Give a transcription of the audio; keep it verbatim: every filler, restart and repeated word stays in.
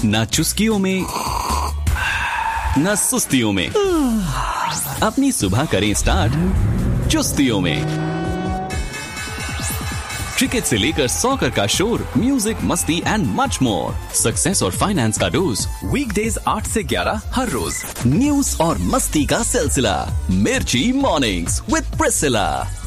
ना चुस्कियों में, ना सुस्तियों में, अपनी सुबह करें स्टार्ट चुस्तियों में। क्रिकेट से लेकर सॉकर का शोर, म्यूजिक, मस्ती एंड मच मोर। सक्सेस और फाइनेंस का डोज, वीकडेज आठ से ग्यारह हर रोज। न्यूज और मस्ती का सिलसिला, मिर्ची मॉर्निंग्स विद प्रिसिला।